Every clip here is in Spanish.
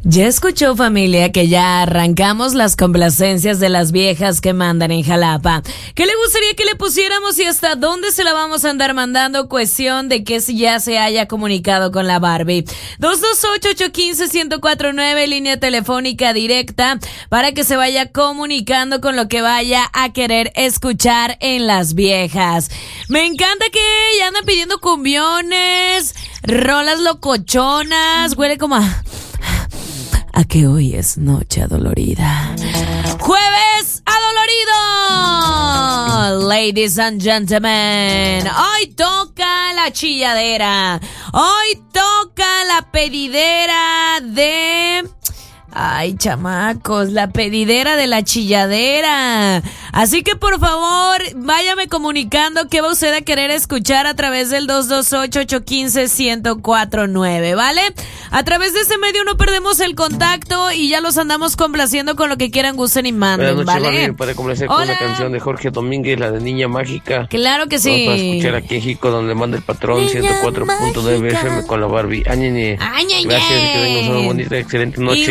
Ya escuchó, familia, que ya arrancamos las complacencias de las viejas que mandan en Jalapa. ¿Qué le gustaría que le pusiéramos y hasta dónde se la vamos a andar mandando? Cuestión de que si ya se haya comunicado con la Barbie. 228-815-1049, línea telefónica directa, para que se vaya comunicando con lo que vaya a querer escuchar en las viejas. Me encanta que ya andan pidiendo cumbiones, rolas locochonas, huele como a que hoy es noche adolorida. ¡Jueves adolorido! Ladies and gentlemen, hoy toca la chilladera. Hoy toca la pedidera de... Ay, chamacos, la pedidera de la chilladera. Así que por favor, váyame comunicando qué va usted a querer escuchar a través del 228-815-1049, ¿vale? A través de ese medio no perdemos el contacto y ya los andamos complaciendo con lo que quieran, gusten y manden, buenas noches, ¿vale? Barbie, para complacer con la canción de Jorge Domínguez, la de Niña Mágica. Claro que sí. Para escuchar aquí en Jico, donde manda el patrón, 104.9 FM con la Barbie. Añeñe. Gracias, que tengas una bonita, excelente noche.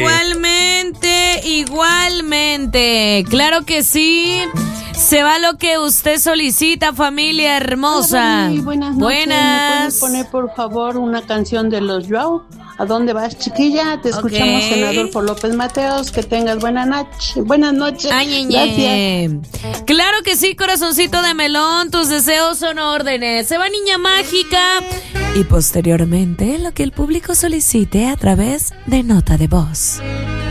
Igualmente. Claro que sí. Se va lo que usted solicita, familia hermosa. Hola, buenas noches. ¿Me puedes poner, por favor, una canción de los Joao? ¿A dónde vas, chiquilla? Te escuchamos en Adolfo López Mateos. Que tengas buena noche. Buenas noches. Gracias. Claro que sí, corazoncito de melón. Tus deseos son órdenes. Se va Niña Mágica. Y posteriormente, lo que el público solicite a través de nota de voz.